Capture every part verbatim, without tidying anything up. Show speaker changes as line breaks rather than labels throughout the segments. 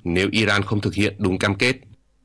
nếu Iran không thực hiện đúng cam kết.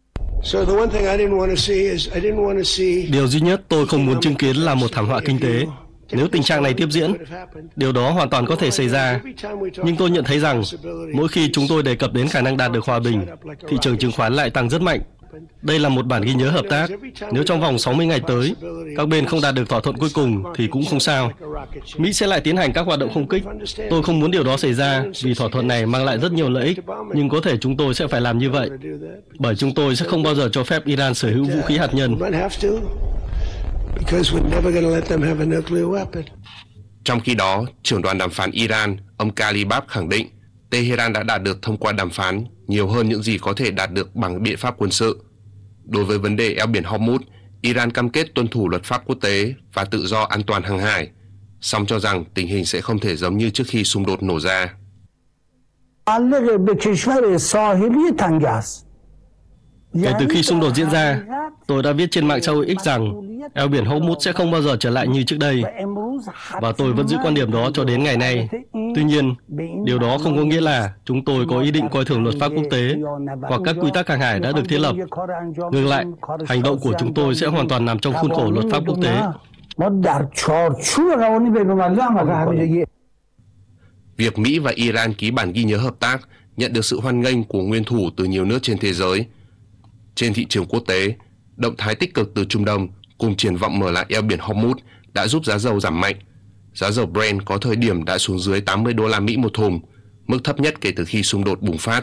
Điều duy nhất tôi không muốn chứng kiến là một thảm họa kinh tế. Nếu tình trạng này tiếp diễn, điều đó hoàn toàn có thể xảy ra. Nhưng tôi nhận thấy rằng, mỗi khi chúng tôi đề cập đến khả năng đạt được hòa bình, thị trường chứng khoán lại tăng rất mạnh. Đây là một bản ghi nhớ hợp tác. Nếu trong vòng sáu mươi ngày tới, các bên không đạt được thỏa thuận cuối cùng thì cũng không sao. Mỹ sẽ lại tiến hành các hoạt động không kích. Tôi không muốn điều đó xảy ra vì thỏa thuận này mang lại rất nhiều lợi ích, nhưng có thể chúng tôi sẽ phải làm như vậy. Bởi chúng tôi sẽ không bao giờ cho phép Iran sở hữu vũ khí hạt nhân.
Trong khi đó, trưởng đoàn đàm phán Iran, ông Ghalibaf khẳng định Tehran đã đạt được thông qua đàm phán nhiều hơn những gì có thể đạt được bằng biện pháp quân sự. Đối với vấn đề eo biển Hormuz, Iran cam kết tuân thủ luật pháp quốc tế và tự do an toàn hàng hải, song cho rằng tình hình sẽ không thể giống như trước khi xung đột nổ ra.
Kể từ khi xung đột diễn ra, tôi đã viết trên mạng xã hội X rằng eo biển Hormuz sẽ không bao giờ trở lại như trước đây. Và tôi vẫn giữ quan điểm đó cho đến ngày nay. Tuy nhiên, điều đó không có nghĩa là chúng tôi có ý định coi thường luật pháp quốc tế hoặc các quy tắc hàng hải đã được thiết lập. Ngược lại, hành động của chúng tôi sẽ hoàn toàn nằm trong khuôn khổ luật pháp quốc tế.
Việc Mỹ và Iran ký bản ghi nhớ hợp tác nhận được sự hoan nghênh của nguyên thủ từ nhiều nước trên thế giới. Trên thị trường quốc tế, động thái tích cực từ Trung Đông cùng triển vọng mở lại eo biển Hormuz đã giúp giá dầu giảm mạnh. Giá dầu Brent có thời điểm đã xuống dưới tám mươi đô la Mỹ một thùng, mức thấp nhất kể từ khi xung đột bùng phát.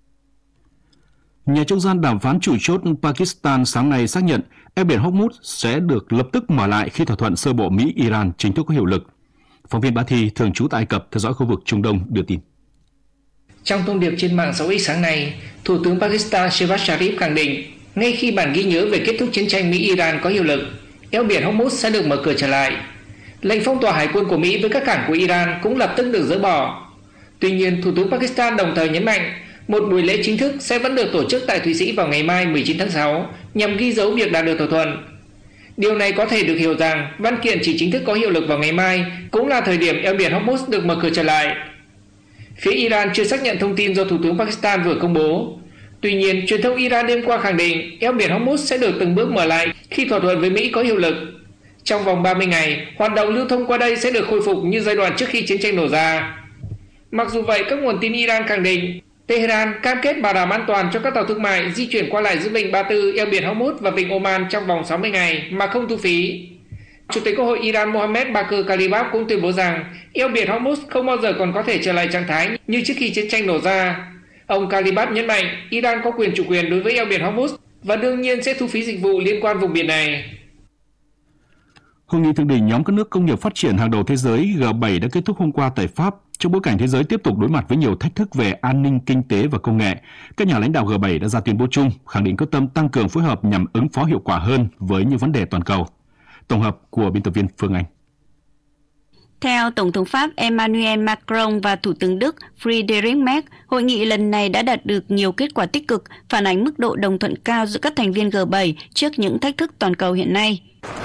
Nhà trung gian đàm phán chủ chốt Pakistan sáng nay xác nhận eo biển Hormuz sẽ được lập tức mở lại khi thỏa thuận sơ bộ Mỹ-Iran chính thức có hiệu lực. Phóng viên Bá Thi thường trú tại Ai Cập theo dõi khu vực Trung Đông đưa tin.
Trong thông điệp trên mạng xã hội sáng nay, Thủ tướng Pakistan Shehbaz Sharif khẳng định ngay khi bản ghi nhớ về kết thúc chiến tranh Mỹ-Iran có hiệu lực, eo biển Hormuz sẽ được mở cửa trở lại. Lệnh phong tỏa hải quân của Mỹ với các cảng của Iran cũng lập tức được dỡ bỏ. Tuy nhiên, Thủ tướng Pakistan đồng thời nhấn mạnh một buổi lễ chính thức sẽ vẫn được tổ chức tại Thụy Sĩ vào ngày mai mười chín tháng sáu nhằm ghi dấu việc đạt được thỏa thuận. Điều này có thể được hiểu rằng văn kiện chỉ chính thức có hiệu lực vào ngày mai cũng là thời điểm eo biển Hormuz được mở cửa trở lại. Phía Iran chưa xác nhận thông tin do Thủ tướng Pakistan vừa công bố. Tuy nhiên, truyền thông Iran đêm qua khẳng định eo biển Hormuz sẽ được từng bước mở lại khi thỏa thuận với Mỹ có hiệu lực. Trong vòng ba mươi ngày, hoạt động lưu thông qua đây sẽ được khôi phục như giai đoạn trước khi chiến tranh nổ ra. Mặc dù vậy, các nguồn tin Iran khẳng định Tehran cam kết bảo đảm an toàn cho các tàu thương mại di chuyển qua lại giữa vịnh Ba Tư, eo biển Hormuz và vịnh Oman trong vòng sáu mươi ngày mà không thu phí. Chủ tịch Quốc hội Iran Mohammad Bagher Ghalibaf cũng tuyên bố rằng eo biển Hormuz không bao giờ còn có thể trở lại trạng thái như trước khi chiến tranh nổ ra. Ông Ghalibaf nhấn mạnh Iran có quyền chủ quyền đối với eo biển Hormuz và đương nhiên sẽ thu phí dịch vụ liên quan vùng biển này.
Hội nghị thượng đỉnh nhóm các nước công nghiệp phát triển hàng đầu thế giới G bảy đã kết thúc hôm qua tại Pháp. Trong bối cảnh thế giới tiếp tục đối mặt với nhiều thách thức về an ninh, kinh tế và công nghệ, các nhà lãnh đạo G bảy đã ra tuyên bố chung khẳng định quyết tâm tăng cường phối hợp nhằm ứng phó hiệu quả hơn với những vấn đề toàn cầu. Tổng hợp của biên tập viên Phương Anh.
Theo Tổng thống Pháp Emmanuel Macron và Thủ tướng Đức Friedrich Merz, hội nghị lần này đã đạt được nhiều kết quả tích cực, phản ánh mức độ đồng thuận cao giữa các thành viên G bảy trước những thách thức toàn cầu hiện nay.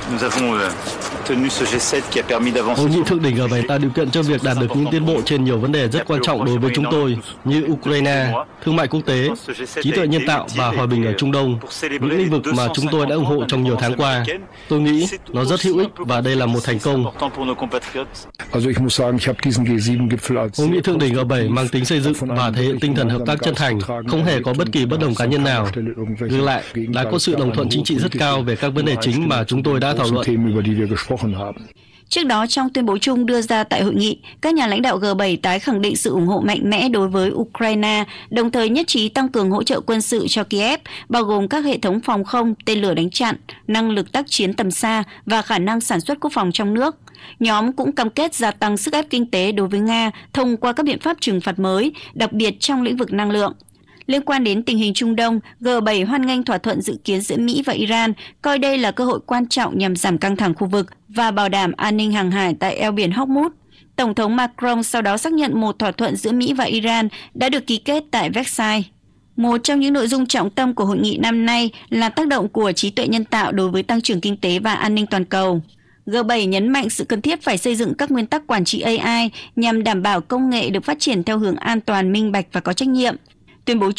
Hội nghị thượng đỉnh G bảy tạo điều kiện cho việc đạt được những tiến bộ trên nhiều vấn đề rất quan trọng đối với chúng tôi như Ukraine, thương mại quốc tế, trí tuệ nhân tạo và hòa bình ở Trung Đông, những lĩnh vực mà chúng tôi đã ủng hộ trong nhiều tháng qua. Tôi nghĩ nó rất hữu ích và đây là một thành công. Hội nghị thượng đỉnh G bảy mang tính xây dựng và thể hiện tinh thần hợp tác chân thành, không hề có bất kỳ bất đồng cá nhân nào. Ngược lại, đã có sự đồng thuận chính trị rất cao về các vấn đề chính mà chúng tôi đã thảo luận.
Trước đó, trong tuyên bố chung đưa ra tại hội nghị, các nhà lãnh đạo G bảy tái khẳng định sự ủng hộ mạnh mẽ đối với Ukraine, đồng thời nhất trí tăng cường hỗ trợ quân sự cho Kiev, bao gồm các hệ thống phòng không, tên lửa đánh chặn, năng lực tác chiến tầm xa và khả năng sản xuất quốc phòng trong nước. Nhóm cũng cam kết gia tăng sức ép kinh tế đối với Nga thông qua các biện pháp trừng phạt mới, đặc biệt trong lĩnh vực năng lượng. Liên quan đến tình hình Trung Đông, G bảy hoan nghênh thỏa thuận dự kiến giữa Mỹ và Iran, coi đây là cơ hội quan trọng nhằm giảm căng thẳng khu vực và bảo đảm an ninh hàng hải tại eo biển Hormuz. Tổng thống Macron sau đó xác nhận một thỏa thuận giữa Mỹ và Iran đã được ký kết tại Versailles. Một trong những nội dung trọng tâm của hội nghị năm nay là tác động của trí tuệ nhân tạo đối với tăng trưởng kinh tế và an ninh toàn cầu. G bảy nhấn mạnh sự cần thiết phải xây dựng các nguyên tắc quản trị A I nhằm đảm bảo công nghệ được phát triển theo hướng an toàn, minh bạch và có trách nhiệm. Tuyên bố chung